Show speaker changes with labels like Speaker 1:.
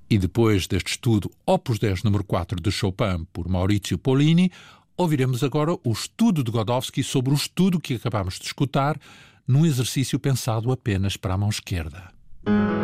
Speaker 1: E depois deste estudo Opus 10 número 4 de Chopin por Maurizio Pollini, ouviremos agora o estudo de Godowsky sobre o estudo que acabamos de escutar, num exercício pensado apenas para a mão esquerda.